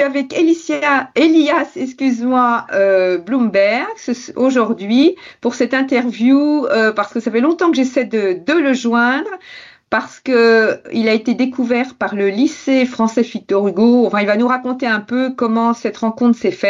avec Elias, excuse-moi, Bloomberg aujourd'hui pour cette interview parce que ça fait longtemps que j'essaie de le joindre. Parce que il a été découvert par le lycée français Victor Hugo. Enfin, il va nous raconter un peu comment cette rencontre s'est faite.